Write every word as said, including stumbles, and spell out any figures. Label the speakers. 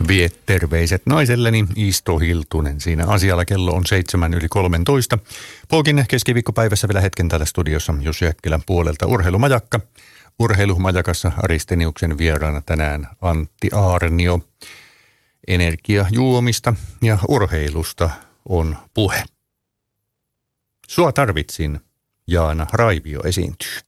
Speaker 1: Vie terveiset naiselleni Isto Hiltunen. Siinä asialla kello on seitsemän yli kolmentoista. Pokin keskiviikkopäivässä vielä hetken täällä studiossa Jussi Häkkilän puolelta Urheilumajakka. Urheilumajakassa Aristeniuksen vieraana tänään Antti Aarnio. Energiajuomista ja urheilusta on puhe. Sua tarvitsin, Jaana Raivio esiintyy.